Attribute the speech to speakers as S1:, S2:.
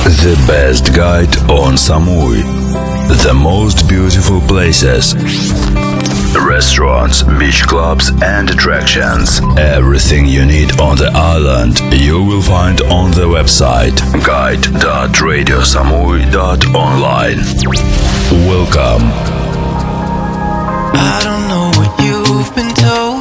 S1: The best guide on Samui. The most beautiful places. Restaurants, beach clubs and attractions. Everything you need on the island you will find on the website guide.radiosamui.online. Welcome.
S2: I don't know what you've been told.